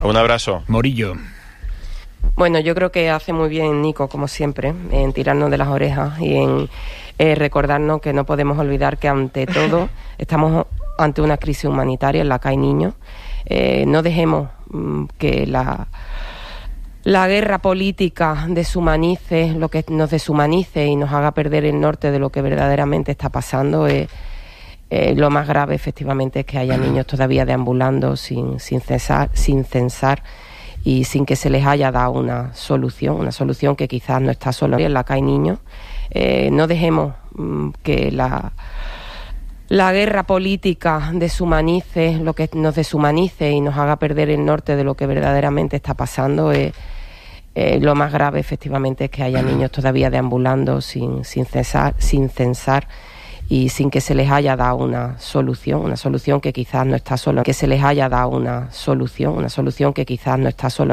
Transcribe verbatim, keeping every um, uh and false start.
Un abrazo. Morillo. Bueno, yo creo que hace muy bien Nico, como siempre, en tirarnos de las orejas y en eh, recordarnos que no podemos olvidar que ante todo estamos ante una crisis humanitaria en la que hay niños. Eh, no dejemos mm, que la, la guerra política deshumanice, lo que nos deshumanice y nos haga perder el norte de lo que verdaderamente está pasando. Eh, eh, lo más grave, efectivamente, es que haya niños todavía deambulando sin, sin cesar, sin censar y sin que se les haya dado una solución, una solución que quizás no está solo en la que hay niños. Eh, no dejemos mm, que la, la guerra política deshumanice, lo que nos deshumanice y nos haga perder el norte de lo que verdaderamente está pasando. Eh, eh, lo más grave, efectivamente, es que haya niños todavía deambulando sin, sin cesar, sin censar y sin que se les haya dado una solución, una solución que quizás no está solo, que se les haya dado una solución, una solución que quizás no está solo